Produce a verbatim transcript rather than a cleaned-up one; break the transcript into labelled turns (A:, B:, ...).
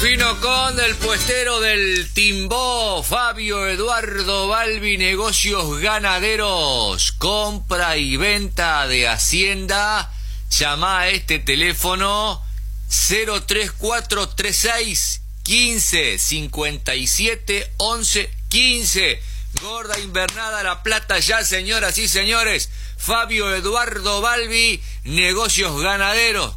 A: Fino con el puestero del Timbó, Fabio Eduardo Balbi, negocios ganaderos, compra y venta de hacienda. Llama a este teléfono cero tres cuatro tres seis quince cincuenta y siete once quince. Gorda invernada La Plata ya, señoras y señores. Fabio Eduardo Balbi, negocios ganaderos.